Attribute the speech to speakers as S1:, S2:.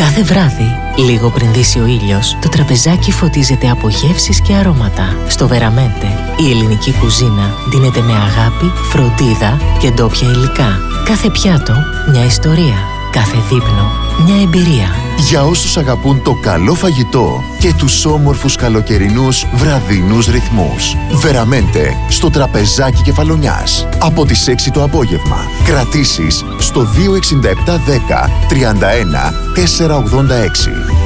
S1: Κάθε βράδυ, λίγο πριν δύσει ο ήλιος, το τραπεζάκι φωτίζεται από γεύσεις και αρώματα. Στο Βεραμέντε, η ελληνική κουζίνα δίνεται με αγάπη, φροντίδα και ντόπια υλικά. Κάθε πιάτο, μια ιστορία. Κάθε δείπνο, μια εμπειρία.
S2: Για όσους αγαπούν το καλό φαγητό και τους όμορφους καλοκαιρινούς βραδινούς ρυθμούς. Βεραμέντε, στο τραπεζάκι Κεφαλονιάς. Από τις 6 το απόγευμα. Κρατήσεις στο 26710 31 486.